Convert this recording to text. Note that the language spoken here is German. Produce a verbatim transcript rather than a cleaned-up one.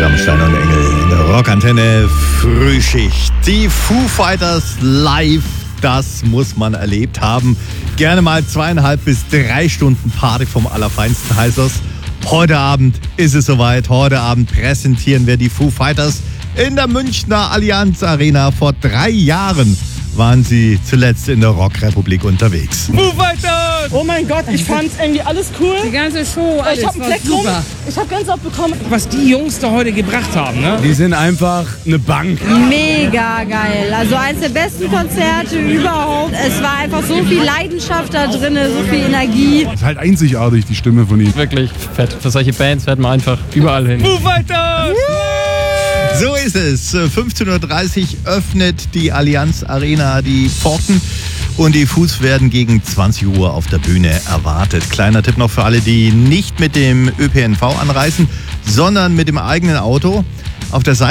Rammstein und Engel in der Rockantenne Frühschicht. Die Foo Fighters live, das muss man erlebt haben. Gerne mal zweieinhalb bis drei Stunden Party vom Allerfeinsten heißt das. Heute Abend ist es soweit. Heute Abend präsentieren wir die Foo Fighters in der Münchner Allianz Arena. Vor drei Jahren waren sie zuletzt in der Rockrepublik unterwegs. Foo Fighters! Oh mein Gott, ich fand irgendwie alles cool. Die ganze Show, alles ich hab einen war Plektrum. super. Ich habe Gänsehaut bekommen. Was die Jungs da heute gebracht haben, ne? Die sind einfach eine Bank. Mega geil. Also eines der besten Konzerte überhaupt. Es war einfach so viel Leidenschaft da drin, so viel Energie. Das ist halt einzigartig, die Stimme von ihm. Wirklich fett. Für solche Bands fährt man einfach überall hin. Foo Fighters! So ist es. fünfzehn Uhr dreißig öffnet die Allianz Arena die Pforten und die Foos werden gegen zwanzig Uhr auf der Bühne erwartet. Kleiner Tipp noch für alle, die nicht mit dem Ö P N V anreisen, sondern mit dem eigenen Auto. Auf der Seite